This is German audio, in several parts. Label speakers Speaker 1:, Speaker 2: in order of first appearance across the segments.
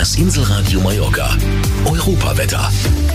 Speaker 1: Das Inselradio Mallorca. Europawetter.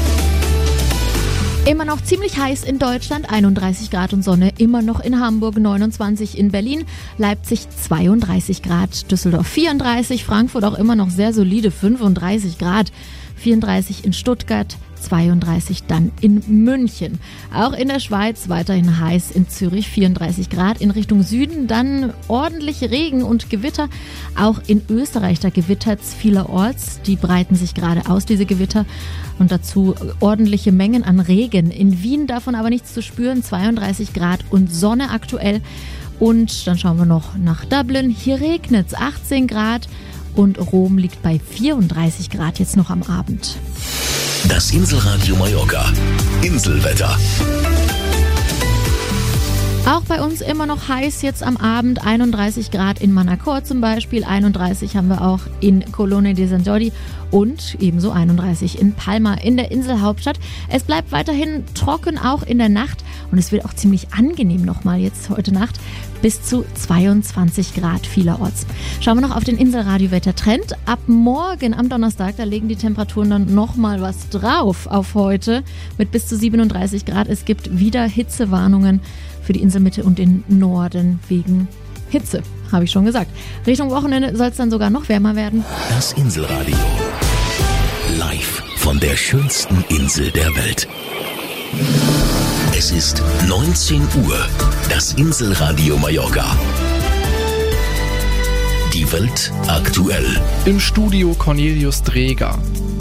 Speaker 2: Immer noch ziemlich heiß in Deutschland, 31 Grad und Sonne, immer noch in Hamburg, 29 in Berlin, Leipzig 32 Grad, Düsseldorf 34, Frankfurt auch immer noch sehr solide 35 Grad, 34 in Stuttgart, 32 dann in München. Auch in der Schweiz weiterhin heiß, in Zürich 34 Grad, in Richtung Süden dann ordentlich Regen und Gewitter. Auch in Österreich, da gewittert es vielerorts, die breiten sich gerade aus, diese Gewitter. Und dazu ordentliche Mengen an Regen. In Wien davon aber nichts zu spüren, 32 Grad und Sonne aktuell. Und dann schauen wir noch nach Dublin, hier regnet es 18 Grad und Rom liegt bei 34 Grad jetzt noch am Abend.
Speaker 1: Das Inselradio Mallorca. Inselwetter.
Speaker 2: Auch bei uns immer noch heiß jetzt am Abend, 31 Grad in Manacor zum Beispiel, 31 haben wir auch in Colone de Sant Jordi und ebenso 31 in Palma in der Inselhauptstadt. Es bleibt weiterhin trocken, auch in der Nacht und es wird auch ziemlich angenehm nochmal jetzt heute Nacht, bis zu 22 Grad vielerorts. Schauen wir noch auf den Inselradio-Wettertrend. Ab morgen am Donnerstag, da legen die Temperaturen dann nochmal was drauf auf heute mit bis zu 37 Grad. Es gibt wieder Hitzewarnungen für die Inselmitte und den Norden wegen Hitze, habe ich schon gesagt. Richtung Wochenende soll es dann sogar noch wärmer werden.
Speaker 1: Das Inselradio. Live von der schönsten Insel der Welt. Es ist 19 Uhr. Das Inselradio Mallorca. Die Welt aktuell.
Speaker 3: Im Studio Cornelius Dreger.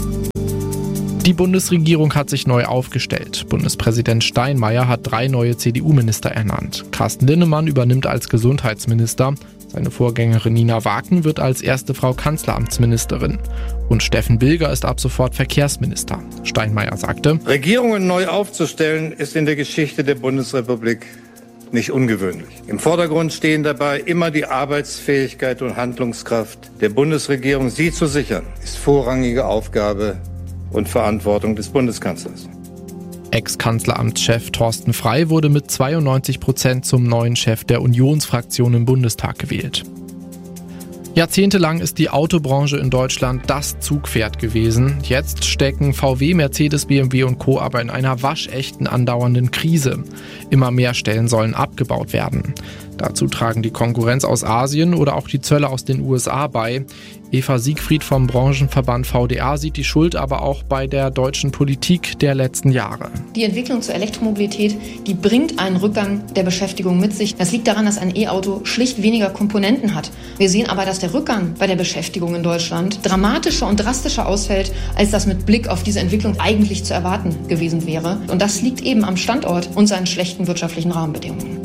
Speaker 3: Die Bundesregierung hat sich neu aufgestellt. Bundespräsident Steinmeier hat 3 neue CDU-Minister ernannt. Carsten Linnemann übernimmt als Gesundheitsminister. Seine Vorgängerin Nina Waken wird als erste Frau Kanzleramtsministerin. Und Steffen Bilger ist ab sofort Verkehrsminister. Steinmeier sagte:
Speaker 4: Regierungen neu aufzustellen, ist in der Geschichte der Bundesrepublik nicht ungewöhnlich. Im Vordergrund stehen dabei immer die Arbeitsfähigkeit und Handlungskraft der Bundesregierung. Sie zu sichern, ist vorrangige Aufgabe und Verantwortung des Bundeskanzlers.
Speaker 3: Ex-Kanzleramtschef Thorsten Frey wurde mit 92% zum neuen Chef der Unionsfraktion im Bundestag gewählt. Jahrzehntelang ist die Autobranche in Deutschland das Zugpferd gewesen. Jetzt stecken VW, Mercedes, BMW und Co. aber in einer waschechten andauernden Krise. Immer mehr Stellen sollen abgebaut werden. Dazu tragen die Konkurrenz aus Asien oder auch die Zölle aus den USA bei. Eva Siegfried vom Branchenverband VDA sieht die Schuld aber auch bei der deutschen Politik der letzten Jahre.
Speaker 5: Die Entwicklung zur Elektromobilität, die bringt einen Rückgang der Beschäftigung mit sich. Das liegt daran, dass ein E-Auto schlicht weniger Komponenten hat. Wir sehen aber, dass der Rückgang bei der Beschäftigung in Deutschland dramatischer und drastischer ausfällt, als das mit Blick auf diese Entwicklung eigentlich zu erwarten gewesen wäre. Und das liegt eben am Standort und seinen schlechten wirtschaftlichen Rahmenbedingungen.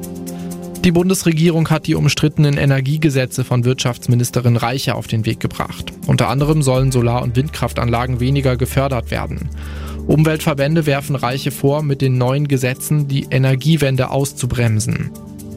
Speaker 3: Die Bundesregierung hat die umstrittenen Energiegesetze von Wirtschaftsministerin Reiche auf den Weg gebracht. Unter anderem sollen Solar- und Windkraftanlagen weniger gefördert werden. Umweltverbände werfen Reiche vor, mit den neuen Gesetzen die Energiewende auszubremsen.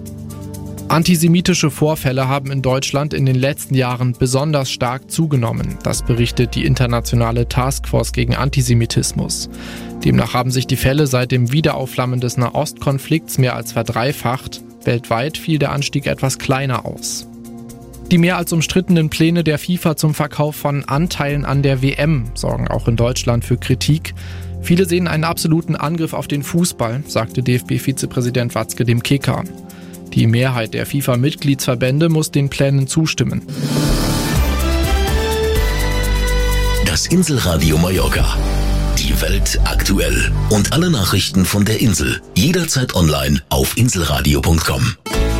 Speaker 3: Antisemitische Vorfälle haben in Deutschland in den letzten Jahren besonders stark zugenommen. Das berichtet die internationale Taskforce gegen Antisemitismus. Demnach haben sich die Fälle seit dem Wiederaufflammen des Nahostkonflikts mehr als verdreifacht. Weltweit fiel der Anstieg etwas kleiner aus. Die mehr als umstrittenen Pläne der FIFA zum Verkauf von Anteilen an der WM sorgen auch in Deutschland für Kritik. Viele sehen einen absoluten Angriff auf den Fußball, sagte DFB-Vizepräsident Watzke dem Kicker. Die Mehrheit der FIFA-Mitgliedsverbände muss den Plänen zustimmen.
Speaker 1: Das Inselradio Mallorca. Die Welt aktuell. Und alle Nachrichten von der Insel. Jederzeit online auf inselradio.com.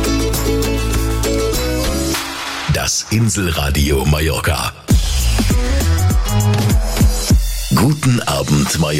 Speaker 1: Das Inselradio Mallorca. Guten Abend, Mallorca.